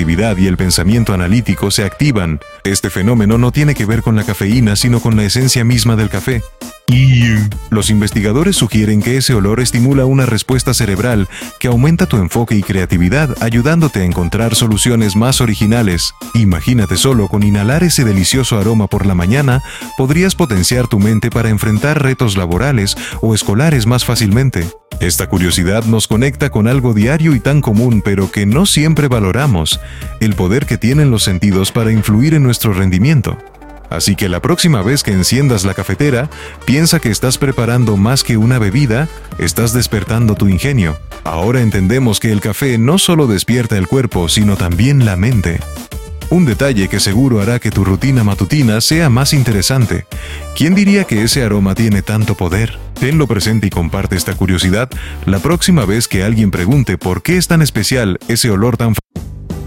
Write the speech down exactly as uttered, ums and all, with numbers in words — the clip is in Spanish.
creatividad y el pensamiento analítico se activan. Este fenómeno no tiene que ver con la cafeína, sino con la esencia misma del café. Los investigadores sugieren que ese olor estimula una respuesta cerebral que aumenta tu enfoque y creatividad, ayudándote a encontrar soluciones más originales. Imagínate solo, con inhalar ese delicioso aroma por la mañana, podrías potenciar tu mente para enfrentar retos laborales o escolares más fácilmente. Esta curiosidad nos conecta con algo diario y tan común, pero que no siempre valoramos: el poder que tienen los sentidos para influir en nuestro rendimiento. Así que la próxima vez que enciendas la cafetera, piensa que estás preparando más que una bebida, estás despertando tu ingenio. Ahora entendemos que el café no solo despierta el cuerpo, sino también la mente. Un detalle que seguro hará que tu rutina matutina sea más interesante. ¿Quién diría que ese aroma tiene tanto poder? Tenlo presente y comparte esta curiosidad la próxima vez que alguien pregunte por qué es tan especial ese olor tan